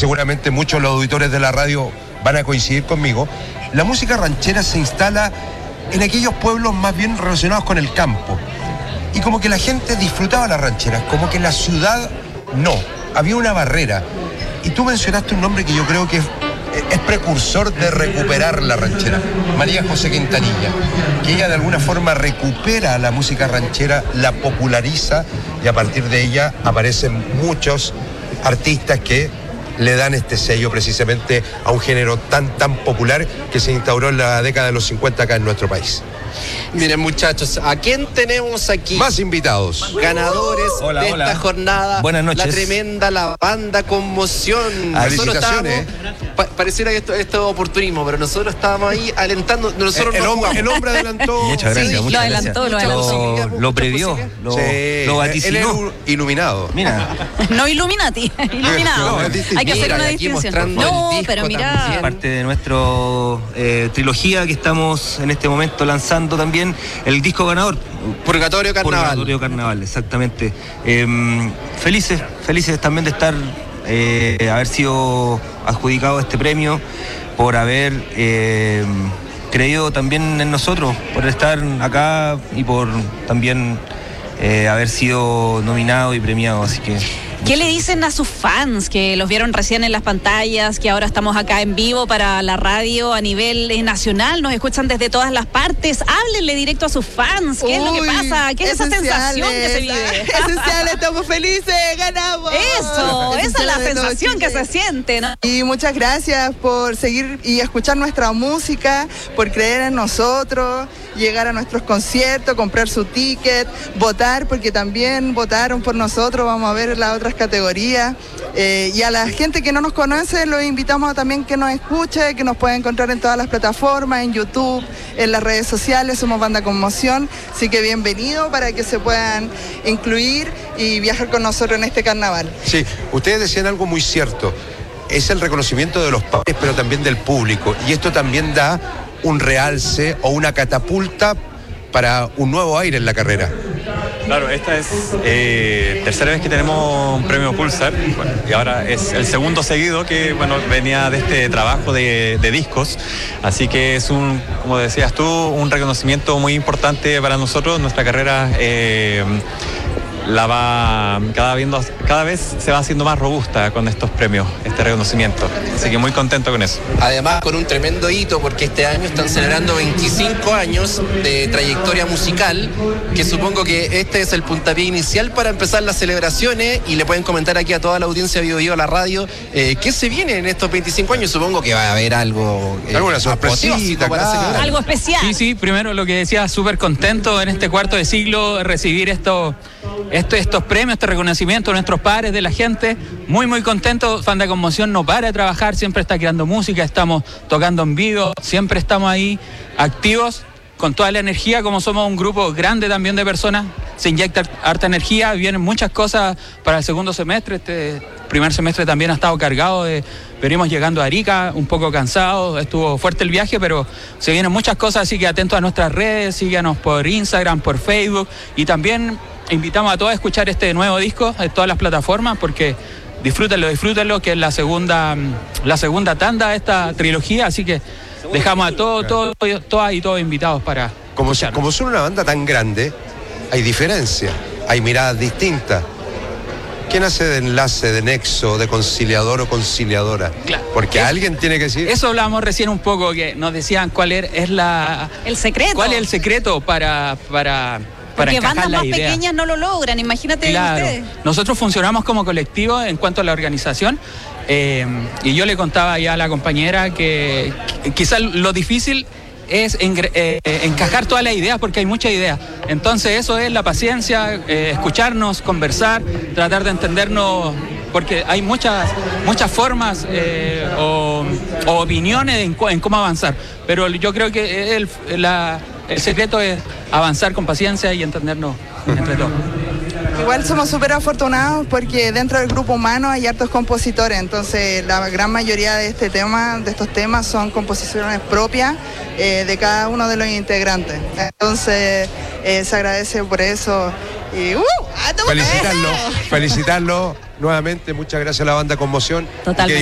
seguramente muchos de los auditores de la radio van a coincidir conmigo, la música ranchera se instala en aquellos pueblos más bien relacionados con el campo. Y como que la gente disfrutaba las rancheras, como que la ciudad no, había una barrera. Y tú mencionaste un nombre que yo creo que es precursor de recuperar la ranchera, María José Quintanilla, que ella de alguna forma recupera la música ranchera, la populariza, y a partir de ella aparecen muchos artistas que le dan este sello precisamente a un género tan popular que se instauró en la década de los 50 acá en nuestro país. Miren, muchachos, ¿a quién tenemos aquí? Más invitados. Ganadores de esta jornada. Buenas noches. La tremenda, la banda Conmoción. Nosotros estábamos, pareciera que esto es oportunismo, pero nosotros estábamos ahí alentando. Nosotros el hombre adelantó. Muchas gracias. Sí, muchas gracias. Lo adelantó. Lo previó, lo vaticinó. Él es iluminado. Mira. No Illuminati, iluminado. Hay que hacer una distinción. No, pero mira. Parte de nuestra trilogía que estamos en este momento lanzando también, el disco ganador. Purgatorio Carnaval. Purgatorio Carnaval, exactamente. Felices también de estar, haber sido adjudicado este premio, por haber creído también en nosotros, por estar acá y por también haber sido nominado y premiado, así que... ¿Qué le dicen a sus fans que los vieron recién en las pantallas, que ahora estamos acá en vivo para la radio a nivel nacional? Nos escuchan desde todas las partes. Háblenle directo a sus fans. ¿Qué es lo que pasa? ¿Qué es esa sensación que se vive? Esencial, estamos felices, ganamos. Eso, esa es la sensación que se siente, ¿no? Y muchas gracias por seguir y escuchar nuestra música, por creer en nosotros, llegar a nuestros conciertos, comprar su ticket, votar, porque también votaron por nosotros. Vamos a ver las otras categorías, y a la gente que no nos conoce los invitamos a también que nos escuche, que nos puede encontrar en todas las plataformas, en YouTube, en las redes sociales. Somos Banda Conmoción, así que bienvenido para que se puedan incluir y viajar con nosotros en este carnaval. Sí, ustedes decían algo muy cierto, es el reconocimiento de los padres pero también del público, y esto también da un realce o una catapulta para un nuevo aire en la carrera. Claro, esta es tercera vez que tenemos un premio Pulsar, bueno, y ahora es el segundo seguido que venía de este trabajo de discos, así que es como decías tú, un reconocimiento muy importante para nosotros. Nuestra carrera cada vez se va haciendo más robusta con estos premios, este reconocimiento, así que muy contento con eso. Además, con un tremendo hito, porque este año están celebrando 25 años de trayectoria musical, que supongo que este es el puntapié inicial para empezar las celebraciones, y le pueden comentar aquí a toda la audiencia de Bio a la radio, ¿qué se viene en estos 25 años? Supongo que va a haber algo alguna sorpresita para celebrar. Algo especial. Sí, primero lo que decía, súper contento en este cuarto de siglo de recibir estos premios, este reconocimiento de nuestros padres, de la gente. Muy contento. Banda Conmoción no para de trabajar, siempre está creando música, estamos tocando en vivo, siempre estamos ahí activos con toda la energía. Como somos un grupo grande también de personas, se inyecta harta energía, vienen muchas cosas para el segundo semestre. Este primer semestre también ha estado cargado venimos llegando a Arica un poco cansados, estuvo fuerte el viaje, pero se vienen muchas cosas, así que atentos a nuestras redes, síganos por Instagram, por Facebook, y también invitamos a todos a escuchar este nuevo disco en todas las plataformas, porque disfrútenlo, que es la segunda tanda de esta trilogía, así que dejamos a todas y todos invitados para como son una banda tan grande, hay diferencia, hay miradas distintas. ¿Quién hace de enlace, de nexo, de conciliador o conciliadora? Claro. Porque alguien tiene que decir... Eso hablábamos recién un poco, que nos decían cuál es el secreto. ¿Cuál es el secreto para porque encajar bandas la más idea? pequeñas no lo logran, imagínate. Claro. Ustedes. Nosotros funcionamos como colectivo en cuanto a la organización, y yo le contaba ya a la compañera que quizás lo difícil es encajar todas las ideas, porque hay muchas ideas. Entonces eso es la paciencia, escucharnos, conversar, tratar de entendernos, porque hay muchas formas o opiniones en cómo avanzar. Pero yo creo que el secreto es avanzar con paciencia y entendernos entre todos. Igual somos súper afortunados porque dentro del grupo humano hay hartos compositores, entonces la gran mayoría de estos temas son composiciones propias de cada uno de los integrantes. Entonces se agradece por eso. Y felicitarlo nuevamente, muchas gracias a la Banda Conmoción. Totalmente.